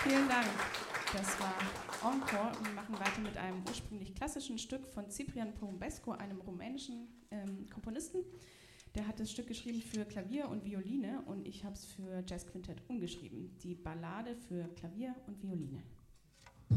Vielen Dank. Das war Encore und wir machen weiter mit einem ursprünglich klassischen Stück von Ciprian Porumbescu, einem rumänischen Komponisten. Der hat das Stück geschrieben für Klavier und Violine und ich habe es für Jazzquintett umgeschrieben. Die Ballade für Klavier und Violine.